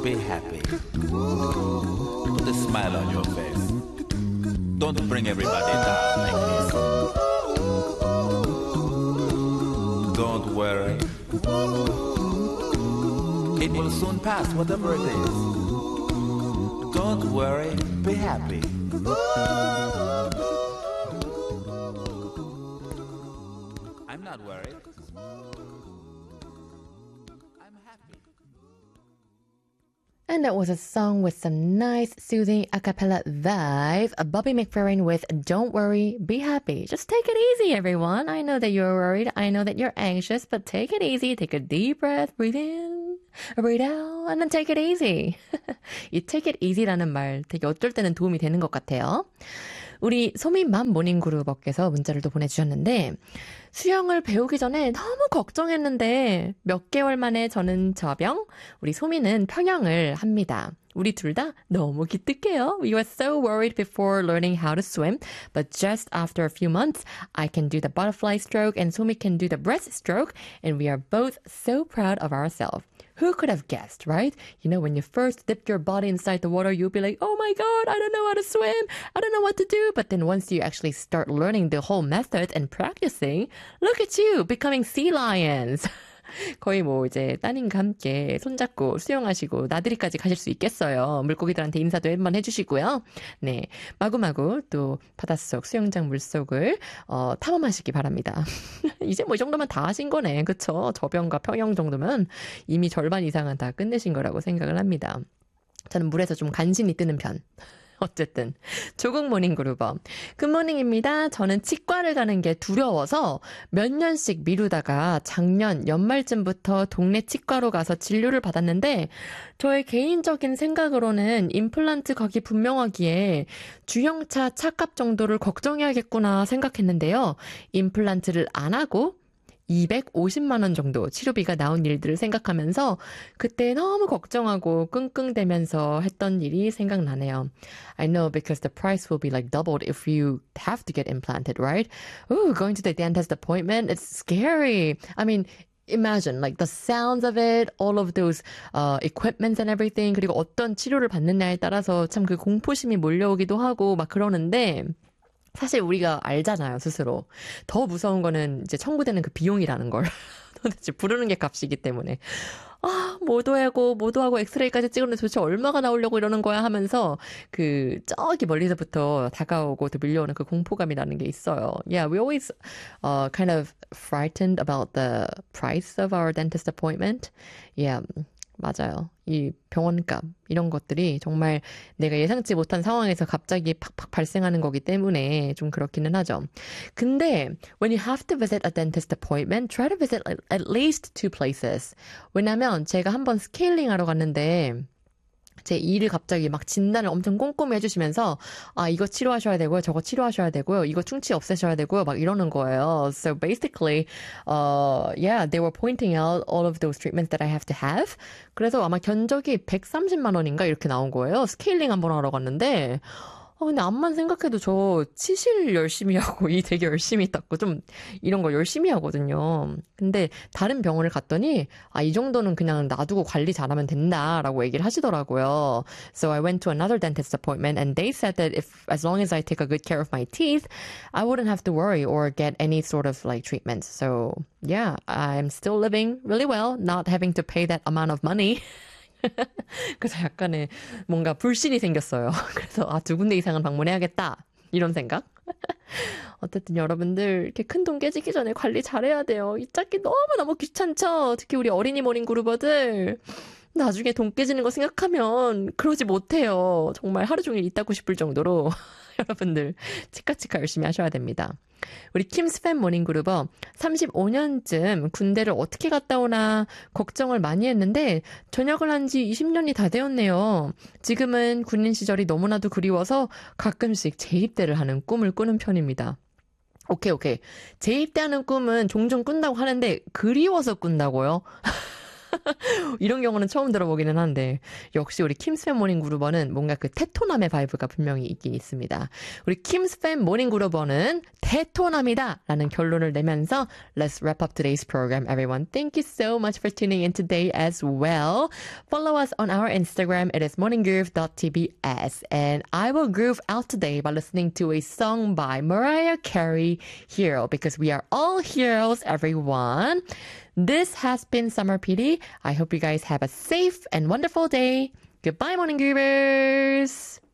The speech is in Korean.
be happy. Put a smile on your face. Don't bring everybody down like this. Don't worry. It will soon pass, whatever it is. Don't worry, be happy. I'm not worried. I'm happy. And that was a song with some nice, soothing a cappella vibe. Bobby McFerrin with Don't Worry, Be Happy. Just take it easy, everyone. I know that you're worried. I know that you're anxious, but take it easy. Take a deep breath. Breathe in, breathe out, and then take it easy. 이 take it easy라는 말 되게 어쩔 때는 도움이 되는 것 같아요. 우리 소민맘 모닝그룹어께서 문자를 또 보내주셨는데 수영을 배우기 전에 너무 걱정했는데 몇 개월 만에 저는 저병, 우리 소민은 평영을 합니다. 우리 둘 다 너무 기특해요. We were so worried before learning how to swim, but just after a few months, I can do the butterfly stroke and Somi can do the breaststroke, and we are both so proud of ourselves. Who could have guessed, right? You know, when you first dipped your body inside the water, you'll be like, oh my God, I don't know how to swim. I don't know what to do. But then once you actually start learning the whole method and practicing, look at you becoming sea lions. 거의 뭐 이제 따님과 함께 손잡고 수영하시고 나들이까지 가실 수 있겠어요. 물고기들한테 인사도 한번 해주시고요. 네, 마구마구 또 바닷속 수영장 물속을 탐험하시기 바랍니다. 이제 뭐 이 정도면 다 하신 거네. 그쵸? 저병과 평영 정도면 이미 절반 이상은 다 끝내신 거라고 생각을 합니다. 저는 물에서 좀 간신히 뜨는 편. 어쨌든 조국 모닝그룹어 굿모닝입니다. 저는 치과를 가는 게 두려워서 몇 년씩 미루다가 작년 연말쯤부터 동네 치과로 가서 진료를 받았는데 저의 개인적인 생각으로는 임플란트 각이 분명하기에 주형차 차값 정도를 걱정해야겠구나 생각했는데요. 임플란트를 안 하고 250만 원 정도 치료비가 나온 일들을 생각하면서 그때 너무 걱정하고 끙끙대면서 했던 일이 생각나네요. I know because the price will be like doubled if you have to get implanted, right? Ooh, going to the dentist appointment, it's scary. I mean, imagine like the sounds of it, all of those equipments and everything. 그리고 어떤 치료를 받느냐에 따라서 참 그 공포심이 몰려오기도 하고 막 그러는데 사실 우리가 알잖아요, 스스로. 더 무서운 거는 이제 청구되는 그 비용이라는 걸. 도대체 부르는 게 값이기 때문에. 아, 모도하고 엑스레이까지 찍었는데 도대체 얼마가 나오려고 이러는 거야 하면서 그 저기 멀리서부터 다가오고 또 밀려오는 그 공포감이라는 게 있어요. Yeah, we always kind of frightened about the price of our dentist appointment. Yeah. 맞아요. 이 병원값 이런 것들이 정말 내가 예상치 못한 상황에서 갑자기 팍팍 발생하는 거기 때문에 좀 그렇기는 하죠. 근데 when you have to visit a dentist appointment, try to visit at least 2 places. 왜냐면 제가 한번 스케일링 하러 갔는데 제 이를 갑자기 막 진단을 엄청 꼼꼼히 해주시면서 아 이거 치료하셔야 되고요, 저거 치료하셔야 되고요, 이거 충치 없애셔야 되고요, 막 이러는 거예요. So basically, yeah, they were pointing out all of those treatments that I have to have. 그래서 아마 견적이 130만 원인가 이렇게 나온 거예요. 스케일링 한번 하러 갔는데 근데 앞만 생각해도 저 치실 열심히 하고 이 되게 열심히 닦고 좀 이런 거 열심히 하거든요. 근데 다른 병원을 갔더니 이 정도는 그냥 놔두고 관리 잘하면 된다라고 얘기를 하시더라고요. So I went to another dentist appointment and they said that if as long as I take a good care of my teeth, I wouldn't have to worry or get any sort of like treatment. So yeah, I'm still living really well, not having to pay that amount of money. 그래서 약간의 뭔가 불신이 생겼어요. 그래서 2군데 이상은 방문해야겠다 이런 생각. 어쨌든 여러분들 이렇게 큰 돈 깨지기 전에 관리 잘해야 돼요. 이 짝기 너무너무 귀찮죠. 특히 우리 어린이 모닝 그루버들 나중에 돈 깨지는 거 생각하면 그러지 못해요. 정말 하루 종일 있다고 싶을 정도로 여러분들 치카치카 열심히 하셔야 됩니다. 우리 킴스팬 모닝그룹어 35년쯤 군대를 어떻게 갔다 오나 걱정을 많이 했는데 전역을 한 지 20년이 다 되었네요. 지금은 군인 시절이 너무나도 그리워서 가끔씩 재입대를 하는 꿈을 꾸는 편입니다. 오케이. 재입대하는 꿈은 종종 꾼다고 하는데 그리워서 꾼다고요? 이런 경우는 처음 들어보기는 한데 역시 우리 킴스팸 모닝 그루버는 뭔가 그 테토남의 바이브가 분명히 있긴 있습니다. 우리 킴스팸 모닝 그루버는 테토남이다 라는 결론을 내면서 Let's wrap up today's program, everyone. Thank you so much for tuning in today as well. Follow us on our Instagram. It is morninggroove.tbs. And I will groove out today by listening to a song by Mariah Carey, Hero, because we are all heroes, everyone. This has been Summer PD. I hope you guys have a safe and wonderful day. Goodbye, Morning Groovers!